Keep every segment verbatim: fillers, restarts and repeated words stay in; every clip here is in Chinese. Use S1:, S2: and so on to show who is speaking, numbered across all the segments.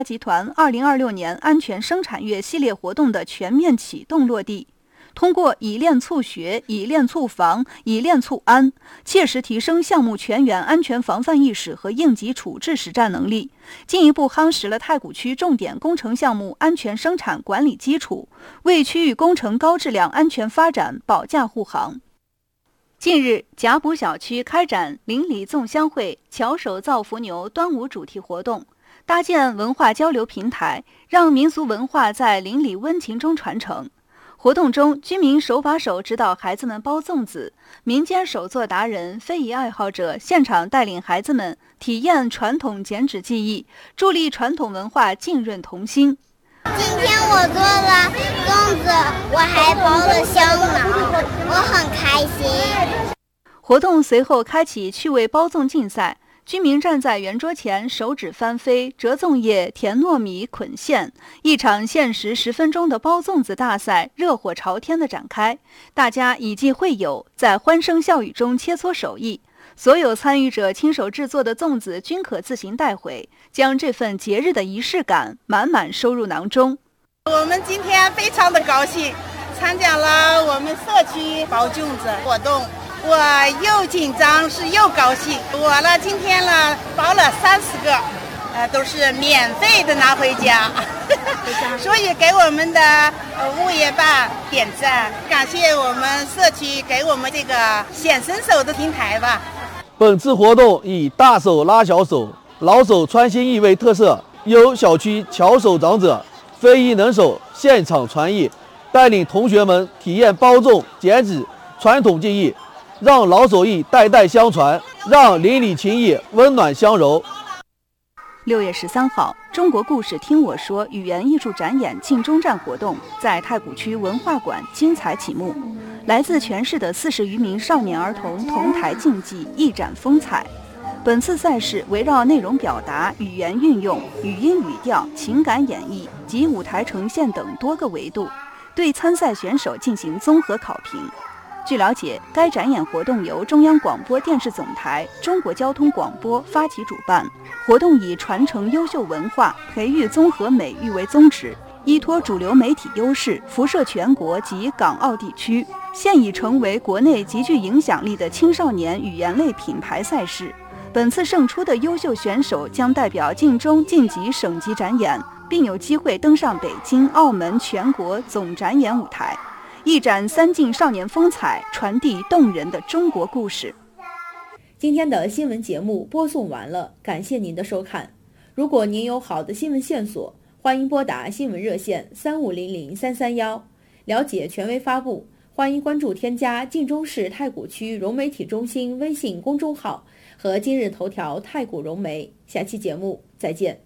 S1: 集团二零二六年安全生产月系列活动的全面启动落地，通过以链促学、以链促防、以链促安，切实提升项目全员安全防范意识和应急处置实战能力，进一步夯实了太谷区重点工程项目安全生产管理基础，为区域工程高质量安全发展保驾护航。近日，贾堡小区开展邻里纵香会、巧手造伏牛端午主题活动，搭建文化交流平台，让民俗文化在邻里温情中传承。活动中，居民手把手指导孩子们包粽子，民间手作达人、非遗爱好者现场带领孩子们体验传统剪纸技艺，助力传统文化浸润童心。
S2: 今天我做了粽子，我还包了香囊，我很开心。
S1: 活动随后开启趣味包粽竞赛，居民站在圆桌前，手指翻飞，折粽叶、填糯米、捆线，一场限时十分钟的包粽子大赛热火朝天地展开。大家以技会友，在欢声笑语中切磋手艺。所有参与者亲手制作的粽子均可自行带回，将这份节日的仪式感满满收入囊中。
S3: 我们今天非常的高兴，参加了我们社区包粽子活动。我又紧张是又高兴，我呢今天呢包了三十个，呃都是免费的拿回家，所以给我们的物业办点赞，感谢我们社区给我们这个显身手的平台吧。
S4: 本次活动以大手拉小手、老手穿新衣为特色，由小区巧手长者、非遗能手现场传艺，带领同学们体验包粽、剪纸传统技艺，让老手艺代代相传，让邻里情谊温暖相柔。
S1: 六月十三号，中国故事听我说语言艺术展演进中站活动在太谷区文化馆精彩启幕，来自全市的四十余名少年儿童同台竞技，一展风采。本次赛事围绕内容表达、语言运用、语音语调、情感演绎及舞台呈现等多个维度，对参赛选手进行综合考评。据了解，该展演活动由中央广播电视总台、中国交通广播发起主办，活动以传承优秀文化、培育综合美育为宗旨，依托主流媒体优势，辐射全国及港澳地区，现已成为国内极具影响力的青少年语言类品牌赛事。本次胜出的优秀选手将代表晋中晋级省级展演，并有机会登上北京、澳门全国总展演舞台，一展三晋少年风采，传递动人的中国故事。
S5: 今天的新闻节目播送完了，感谢您的收看。如果您有好的新闻线索，欢迎拨打新闻热线三五零零三三幺，了解权威发布。欢迎关注添加晋中市太谷区融媒体中心微信公众号和今日头条太谷融媒。下期节目再见。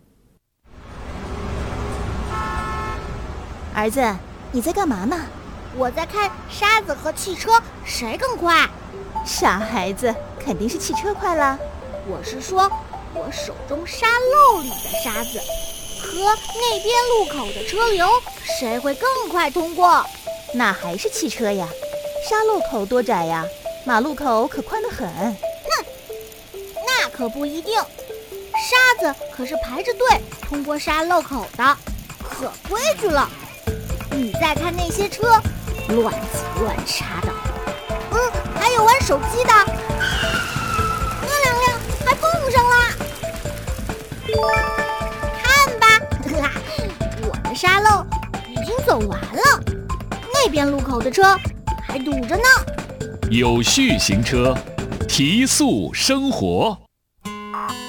S6: 儿子，你在干嘛呢？
S2: 我在看沙子和汽车谁更快。
S6: 傻孩子，肯定是汽车快啦。
S2: 我是说我手中沙漏里的沙子和那边路口的车流谁会更快通过？
S6: 那还是汽车呀，沙漏口多窄呀，马路口可宽得很。
S2: 哼，那可不一定，沙子可是排着队通过沙漏口的，可规矩了。你再看那些车，乱挤乱插的，嗯，还有玩手机的，那两辆还碰上了。看吧，我的沙漏已经走完了，那边路口的车还堵着呢。
S7: 有序行车，提速生活。